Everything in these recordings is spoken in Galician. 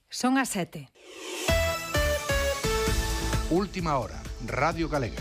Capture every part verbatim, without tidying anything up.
Son as sete. Última hora, Radio Galega.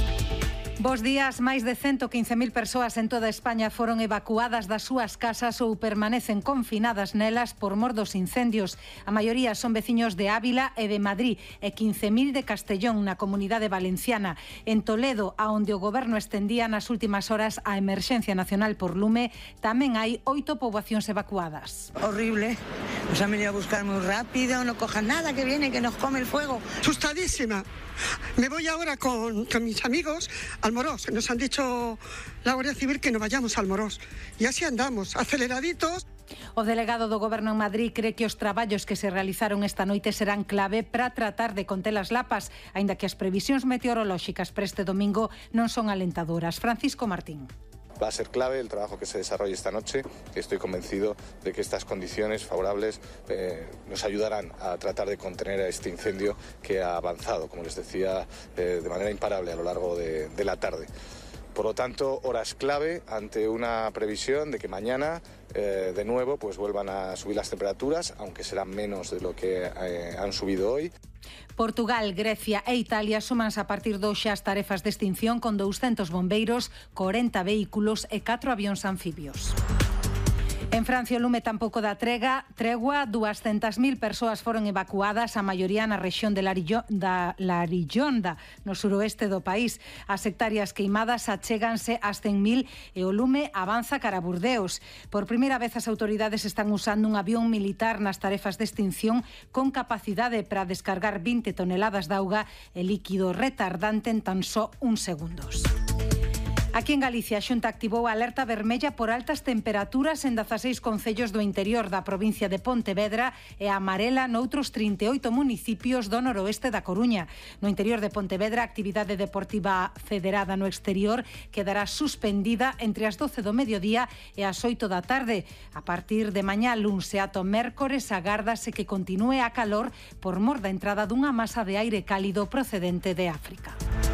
Bos días, máis de ciento quince mil persoas en toda España foron evacuadas das súas casas ou permanecen confinadas nelas por mor dos incendios. A maioría son veciños de Ávila e de Madrid e quince mil de Castellón, na Comunidade Valenciana. En Toledo, a onde o goberno estendía nas últimas horas a emerxencia nacional por lume, tamén hai oito poboacións evacuadas. Horrible. Nos han venido a buscar muy rápido, no cojan nada, que viene, que nos come el fuego. Asustadísima. Me voy ahora con, con mis amigos al Morós. Nos han dicho la Guardia Civil que no vayamos al Morós. Y así andamos, aceleraditos. O delegado do Goberno en Madrid cree que os traballos que se realizaron esta noite serán clave para tratar de conter as lapas, aínda que as previsións meteorolóxicas para este domingo non son alentadoras. Francisco Martín. Va a ser clave el trabajo que se desarrolle esta noche. Estoy convencido de que estas condiciones favorables eh, nos ayudarán a tratar de contener a este incendio que ha avanzado, como les decía, eh, de manera imparable a lo largo de, de la tarde. Por lo tanto, horas clave ante una previsión de que mañana eh, de nuevo pues vuelvan a subir las temperaturas, aunque serán menos de lo que eh, han subido hoy. Portugal, Grecia e Italia súmanse a partir de hoxe as tarefas de extinción con doscientos bombeiros, corenta vehículos e catro avións anfibios. En Francia o lume tampouco dá trega, tregua, duascentas mil persoas foron evacuadas, a maioría na rexión de Larillo, da Larillonda, no suroeste do país. As hectáreas queimadas achéganse ás cen mil e o lume avanza cara a Burdeos. Por primeira vez as autoridades están usando un avión militar nas tarefas de extinción con capacidade para descargar vinte toneladas de auga e líquido retardante en tan só uns segundos. Aquí en Galicia a Xunta activou a alerta vermella por altas temperaturas en dezaseis concellos do interior da provincia de Pontevedra e a amarela noutros trinta e oito municipios do noroeste da Coruña. No interior de Pontevedra, a actividade deportiva federada no exterior quedará suspendida entre as doce do mediodía e as oito da tarde. A partir de mañá luns e ata o mércores agárdase que continúe a calor por mor da entrada dunha masa de aire cálido procedente de África.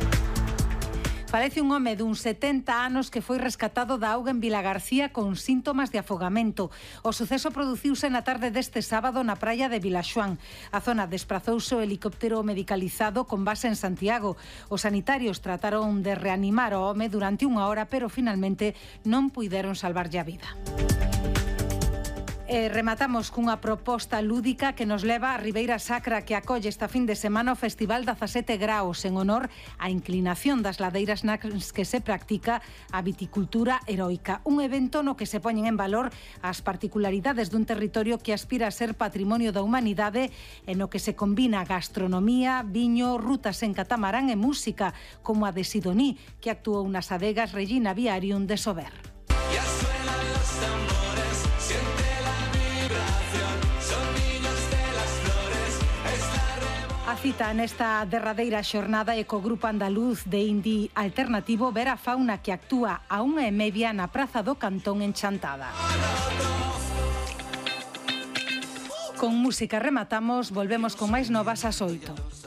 Falece un home duns setenta anos que foi rescatado da auga en Vilagarcía con síntomas de afogamento. O suceso produciuse na tarde deste sábado na praia de Vilaxoán. A zona desprazouse o helicóptero medicalizado con base en Santiago. Os sanitarios trataron de reanimar o home durante unha hora, pero finalmente non puideron salvarlle a vida. E rematamos cunha proposta lúdica que nos leva a Ribeira Sacra, que acolle esta fin de semana o Festival dezasete graos en honor á inclinación das ladeiras nas que se practica a viticultura heroica. Un evento no que se poñen en valor as particularidades dun territorio que aspira a ser patrimonio da humanidade e no que se combina gastronomía, viño, rutas en catamarán e música, como a de Sidoní, que actuou nas adegas Regina Viarium de Sober. A cita nesta derradeira xornada é co grupo andaluz de indie alternativo Vera Fauna, que actúa a unha e media na Praza do Cantón en Chantada. Con música rematamos, volvemos con máis novas ás oito.